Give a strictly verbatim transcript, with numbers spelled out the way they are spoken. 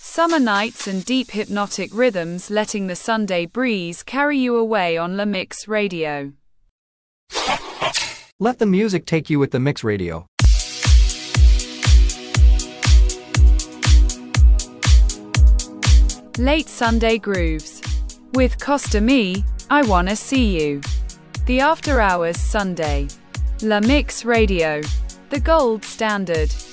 Summer nights and deep hypnotic rhythms, letting the Sunday breeze carry you away on La Mix Radio. Let the music take you with the Mix Radio. Late Sunday Grooves. With Costa Me, I Wanna See You. The After Hours Sunday. La Mix Radio. The gold standard.